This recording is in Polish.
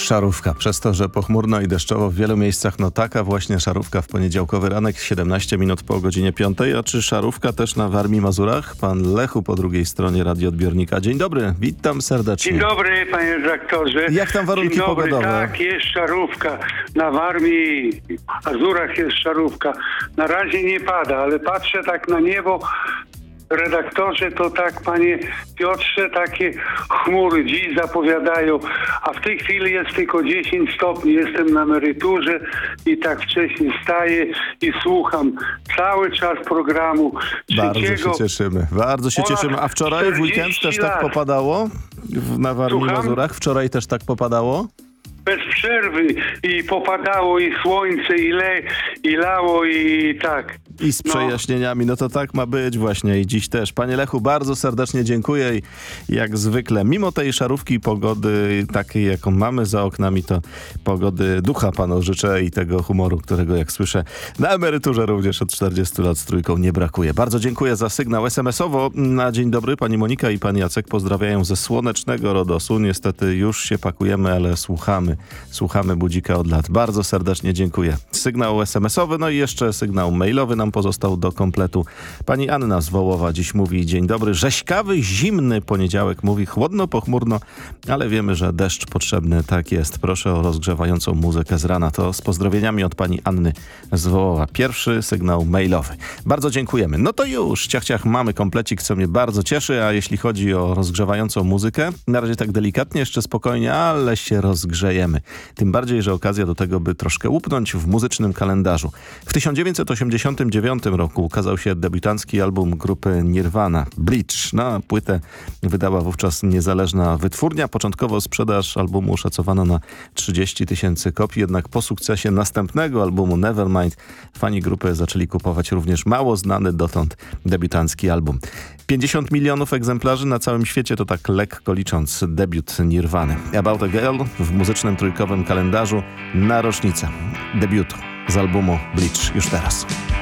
Szarówka. Przez to, że pochmurno i deszczowo w wielu miejscach, no taka właśnie szarówka w poniedziałkowy ranek, 17 minut po godzinie 5. A czy szarówka też na Warmii, Mazurach? Pan Lechu po drugiej stronie radioodbiornika. Dzień dobry, witam serdecznie. Dzień dobry, panie redaktorze. Jak tam warunki Dzień dobry. pogodowe? Tak, jest szarówka. Na Warmii, Mazurach jest szarówka. Na razie nie pada, ale patrzę tak na niebo. Redaktorze, to tak, panie Piotrze, takie chmury dziś zapowiadają, a w tej chwili jest tylko 10 stopni, jestem na emeryturze i tak wcześnie wstaję i słucham cały czas programu. Bardzo się cieszymy, bardzo się cieszymy. A wczoraj w weekend też tak popadało? Na Warmii, Mazurach wczoraj też tak popadało? Bez przerwy i popadało i słońce i lało i tak. I z przejaśnieniami, no to tak ma być właśnie i dziś też. Panie Lechu, bardzo serdecznie dziękuję i jak zwykle, mimo tej szarówki pogody takiej, jaką mamy za oknami, to pogody ducha panu życzę i tego humoru, którego jak słyszę na emeryturze również od 40 lat z trójką nie brakuje. Bardzo dziękuję za sygnał SMS-owo. Na dzień dobry pani Monika i pan Jacek pozdrawiają ze słonecznego Rodosu. Niestety już się pakujemy, ale słuchamy budzika od lat. Bardzo serdecznie dziękuję. Sygnał SMS-owy, no i jeszcze sygnał mailowy nam pozostał do kompletu. Pani Anna z Wołowa dziś mówi: dzień dobry, rzeźkawy, zimny poniedziałek, mówi chłodno, pochmurno, ale wiemy, że deszcz potrzebny, tak jest. Proszę o rozgrzewającą muzykę z rana. To z pozdrowieniami od pani Anny z Wołowa. Pierwszy sygnał mailowy. Bardzo dziękujemy. No to już, ciach, mamy komplecik, co mnie bardzo cieszy, a jeśli chodzi o rozgrzewającą muzykę, na razie tak delikatnie, jeszcze spokojnie, ale się rozgrzejemy. Tym bardziej, że okazja do tego, by troszkę upnąć w muzycznym kalendarzu. W 1989 roku ukazał się debiutancki album grupy Nirvana, Bleach. Na płytę wydała wówczas niezależna wytwórnia. Początkowo sprzedaż albumu szacowano na 30 000 kopii, jednak po sukcesie następnego albumu Nevermind fani grupy zaczęli kupować również mało znany dotąd debiutancki album. 50 milionów egzemplarzy na całym świecie to tak lekko licząc debiut Nirwany. About a Girl w muzycznym trójkowym kalendarzu na rocznicę debiutu z albumu Bleach już teraz.